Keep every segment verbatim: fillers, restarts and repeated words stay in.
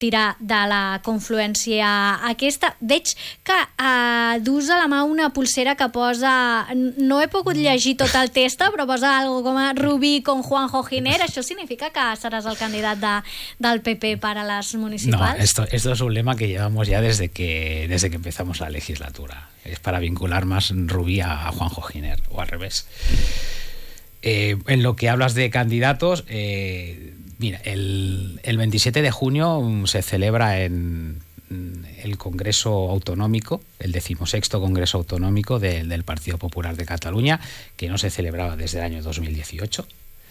tirar de la confluència aquesta. Veig que uh, dus a la mà una pulsera que posa... No he pogut llegir tot el text, però posa algo com a Rubí con Juanjo Giner. Això significa que seràs el candidat de, del P P para las municipals? No, esto, esto es un lema que llevamos ya desde que, desde que empezamos la legislatura. Es para vincular más Rubí a, a Juanjo Giner, o al revés. Eh, en lo que hablas de candidatos... Eh, Mira, el, el veintisiete de junio se celebra en el Congreso Autonómico, el decimosexto Congreso Autonómico de, del Partido Popular de Cataluña, que no se celebraba desde el año dos mil dieciocho,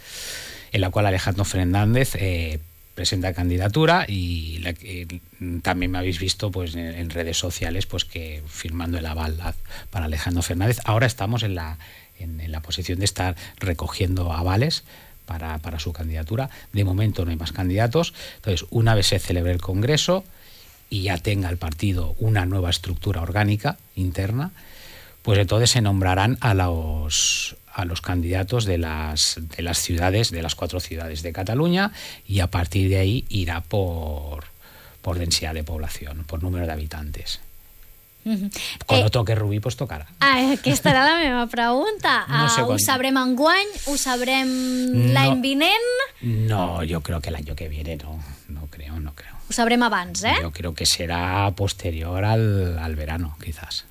en la cual Alejandro Fernández eh, presenta candidatura y la, eh, también me habéis visto pues en, en redes sociales pues que firmando el aval para Alejandro Fernández. Ahora estamos en la, en, en la posición de estar recogiendo avales Para, para su candidatura. De momento no hay más candidatos. Entonces, una vez se celebre el Congreso y ya tenga el partido una nueva estructura orgánica interna, pues entonces se nombrarán a los, a los candidatos de las, de las ciudades, de las cuatro ciudades de Cataluña, y a partir de ahí irá por, por densidad de población, por número de habitantes. Mm-hmm. Quan eh, toque Rubí, pues tocarà. Ah, aquesta era la meva pregunta. No sé uh, ho sabrem enguany? Ho sabrem no, l'any vinent? No, yo creo que el año que viene no, no creo, no creo. Ho sabrem abans, eh? Yo creo que será posterior al, al verano, quizás.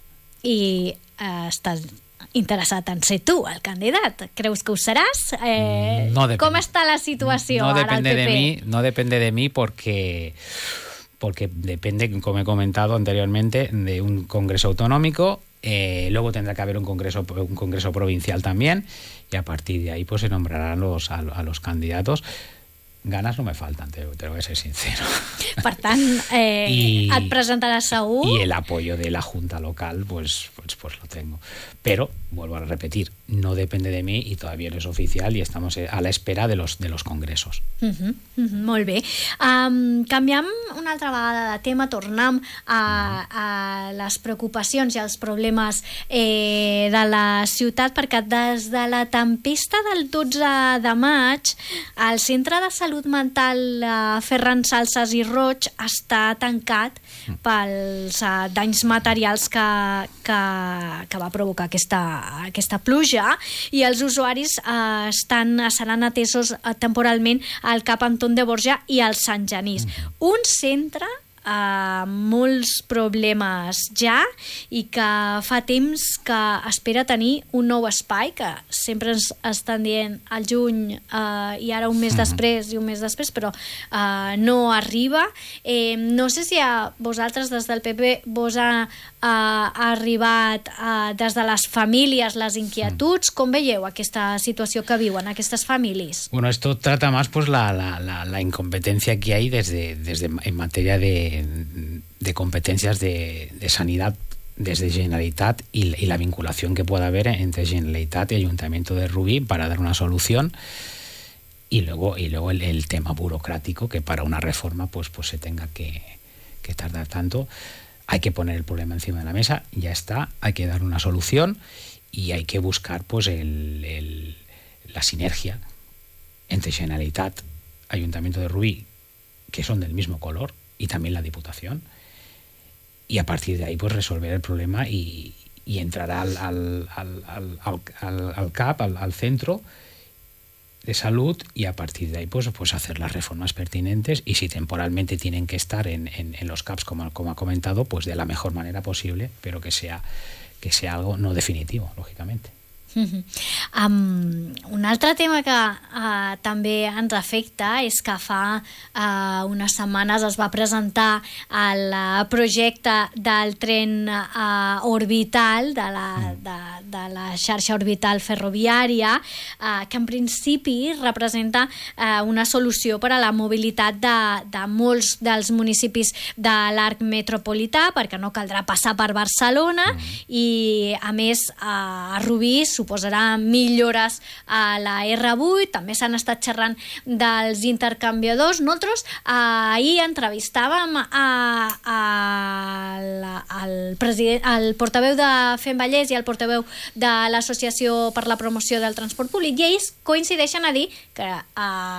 I uh, estàs interessat en ser tu el candidat? Creus que ho seràs? Eh, no depende. Com està la situació no ara al P P? De mí, no depende de mí porque... porque depende, como he comentado anteriormente, de un congreso autonómico, eh, luego tendrá que haber un congreso, un congreso provincial también, y a partir de ahí pues se nombrarán los, a, a los candidatos. Ganas no me faltan, te, te voy a ser sincero. Per tant, eh, y, et presentaràs segur. Y el apoyo de la Junta Local, pues, pues, pues lo tengo. Pero, vuelvo a repetir, no depende de mí y todavía no es oficial y estamos a la espera de los, de los congresos. Uh-huh, uh-huh, molt bé. Um, canviem una altra vegada de tema, tornem a, a les preocupacions i als problemes eh, de la ciutat, perquè des de la tempesta del dotze de maig, el Centre de Salut Mental eh, Ferran Salsas i Roig està tancat pels eh, danys materials que, que, que va provocar aquesta, aquesta pluja, i els usuaris eh, estan, seran atesos eh, temporalment al Cap Anton de Borja i al Sant Genís. Mm. Un centre Uh, molts problemes ja i que fa temps que espera tenir un nou espai, que sempre ens estan dient al juny uh, i ara un mes uh-huh. després i un mes després, però uh, no arriba. Eh, no sé si a vosaltres des del P P vos ha, uh, ha arribat uh, des de les famílies les inquietuds. Com veieu aquesta situació que viuen aquestes famílies? Bueno, esto trata más pues la, la, la, la incompetencia que hay desde, desde en materia de de competencias de, de sanidad desde Generalitat y, y la vinculación que pueda haber entre Generalitat y Ayuntamiento de Rubí para dar una solución, y luego, y luego el, el tema burocrático, que para una reforma pues, pues se tenga que, que tardar tanto. Hay que poner el problema encima de la mesa, ya está, hay que dar una solución y hay que buscar pues el, el, la sinergia entre Generalitat, Ayuntamiento de Rubí, que son del mismo color, y también la Diputación, y a partir de ahí pues resolver el problema y, y entrar al, al, al, al, al, al C A P, al, al centro de salud, y a partir de ahí pues, pues hacer las reformas pertinentes, y si temporalmente tienen que estar en, en, en los C A Ps, como, como ha comentado, pues de la mejor manera posible, pero que sea, que sea algo no definitivo, lógicamente. Uh-huh. Um, un altre tema que uh, també ens afecta és que fa uh, unes setmanes es va presentar el uh, projecte del tren uh, orbital de la, de, de la xarxa orbital ferroviària, uh, que en principi representa uh, una solució per a la mobilitat de, de molts dels municipis de l'arc metropolità, perquè no caldrà passar per Barcelona, mm. i a més uh, a Rubí suposarà millores a la erre vuit, també s'han estat xerrant dels intercanviadors. Nosaltres eh, ahir entrevistàvem a, a, al, president, al portaveu de Fem Vallès i al portaveu de l'Associació per la Promoció del Transport Públic, i ells coincideixen a dir que eh,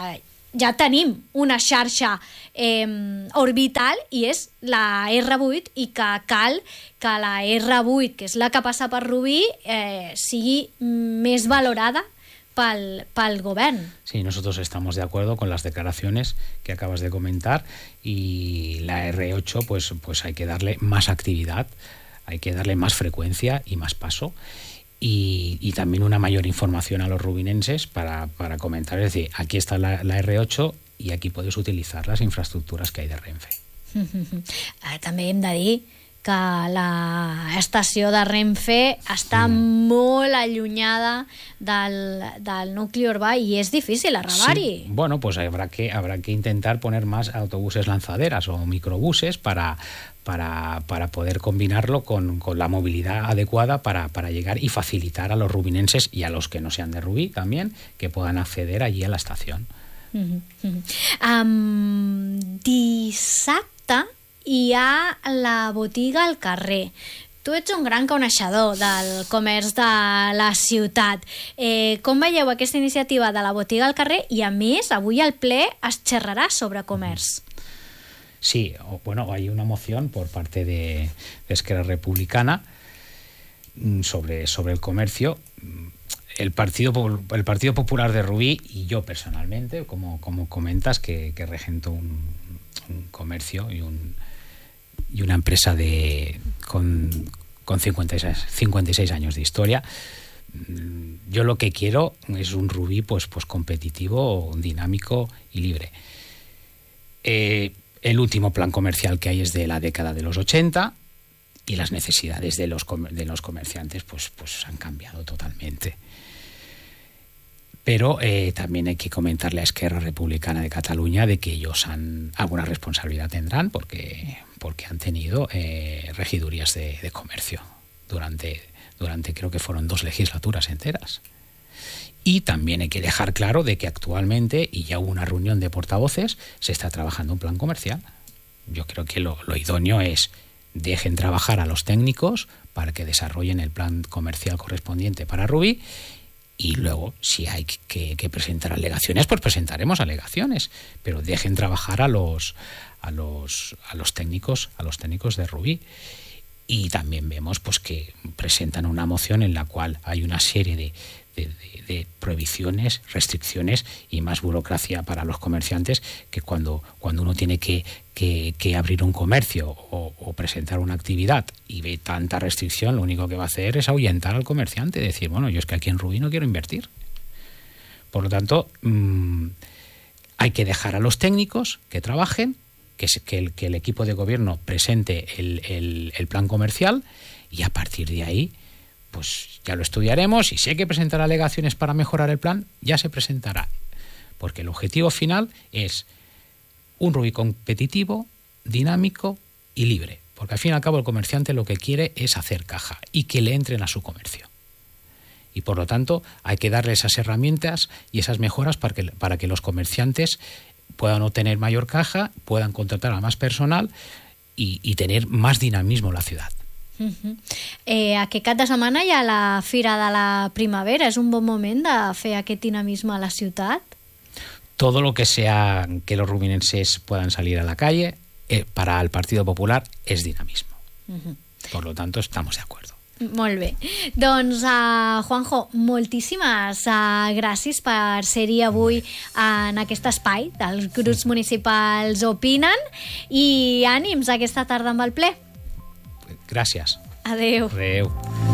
ja tenim una xarxa eh, orbital i és la erre vuit i que cal que la erre vuit, que és la que passa per Rubí, eh, sigui més valorada Pal, pal gobierno. Sí, nosotros estamos de acuerdo con las declaraciones que acabas de comentar y la erre ocho pues, pues hay que darle más actividad, hay que darle más frecuencia y más paso y, y también una mayor información a los rubinenses para, para comentar, es decir, aquí está la, la erre ocho y aquí puedes utilizar las infraestructuras que hay de Renfe. També hem de dir que l'estació de Renfe està mm. molt allunyada del, del nucli urbà i és difícil arribar-hi. Sí. Bueno, pues habrá que, habrá que intentar poner más autobuses lanzaderas o microbuses para, para, para poder combinarlo con, con la movilidad adecuada para, para llegar y facilitar a los rubinenses y a los que no sean de Rubí también que puedan acceder allí a la estación. Mm-hmm. Um, dissabte hi ha la botiga al carrer. Tu ets un gran coneixedor del comerç de la ciutat. Eh, com veieu aquesta iniciativa de la botiga al carrer? I a més, avui al ple es xerrarà sobre comerç. Sí, bueno, hay una moción por parte de, de Esquerra Republicana sobre, sobre el comercio. El Partido, el Partido Popular de Rubí y yo personalmente, como, como comentas, que, que regento un, un comercio y un y una empresa de con, con cincuenta y seis años de historia, yo lo que quiero es un Rubí pues, pues competitivo, dinámico y libre. Eh, el último plan comercial que hay es de la década de los ochenta y las necesidades de los, de los comerciantes pues, pues han cambiado totalmente. Pero eh, también hay que comentarle a Esquerra Republicana de Cataluña de que ellos han, alguna responsabilidad tendrán porque, porque han tenido eh, regidurías de, de comercio durante, durante creo que fueron dos legislaturas enteras. Y también hay que dejar claro de que actualmente, y ya hubo una reunión de portavoces, se está trabajando un plan comercial. Yo creo que lo, lo idóneo es dejen trabajar a los técnicos para que desarrollen el plan comercial correspondiente para Rubí. Y luego, si hay que, que presentar alegaciones, pues presentaremos alegaciones. Pero dejen trabajar a los, a los, a los técnicos, a los técnicos de Rubí. Y también vemos pues que presentan una moción en la cual hay una serie de, de, de, de prohibiciones, restricciones y más burocracia para los comerciantes que cuando, cuando uno tiene que, que, que abrir un comercio o, o presentar una actividad y ve tanta restricción, lo único que va a hacer es ahuyentar al comerciante, decir, bueno, yo es que aquí en Rubí no quiero invertir. Por lo tanto, mmm, hay que dejar a los técnicos que trabajen, que, que, el, que el equipo de gobierno presente el, el, el plan comercial y a partir de ahí pues ya lo estudiaremos y si hay que presentar alegaciones para mejorar el plan, ya se presentará. Porque el objetivo final es un Rubí competitivo, dinámico y libre. Porque al fin y al cabo el comerciante lo que quiere es hacer caja y que le entren a su comercio. Y por lo tanto hay que darle esas herramientas y esas mejoras para que, para que los comerciantes puedan obtener mayor caja, puedan contratar a más personal y, y tener más dinamismo en la ciudad. Uh-huh. Eh, aquest cap de setmana hi ha la Fira de la Primavera. És un bon moment de fer aquest dinamisme a la ciutat? Todo lo que sea que los rubinenses puedan salir a la calle, eh, para el Partido Popular es dinamismo. Uh-huh. Por lo tanto, estamos de acuerdo. Molt bé. Doncs, uh, Juanjo, moltíssimes uh, gràcies per ser-hi avui en aquest espai dels grups municipals opinen i ànims aquesta tarda amb el ple. Gràcies. Adeu. Adeu.